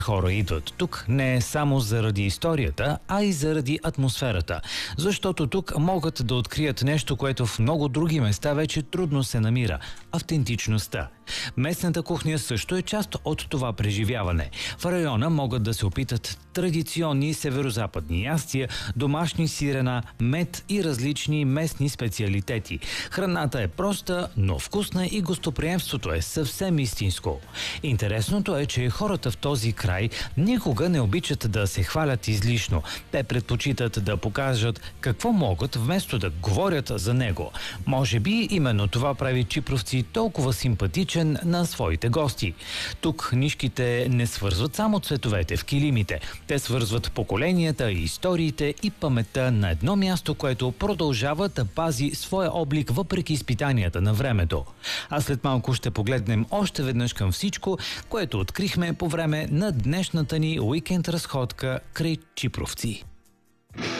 Хора идват тук не само заради историята, а и заради атмосферата. Защото тук могат да открият нещо, което в много други места вече трудно се намира – автентичността. Местната кухня също е част от това преживяване. В района могат да се опитат традиционни северозападни ястия, домашни сирена, мед и различни местни специалитети. Храната е проста, но вкусна и гостоприемството е съвсем истинско. Интересното е, че хората в този край никога не обичат да се хвалят излишно. Те предпочитат да покажат какво могат, вместо да говорят за него. Може би именно това прави Чипровци толкова симпатичен на своите гости. Тук нишките не свързват само цветовете в килимите. Те свързват поколенията, историите и паметта на едно място, което продължава да пази своя облик въпреки изпитанията на времето. А след малко ще погледнем още веднъж към всичко, което открихме по време на днешната ни уикенд разходка край Чипровци.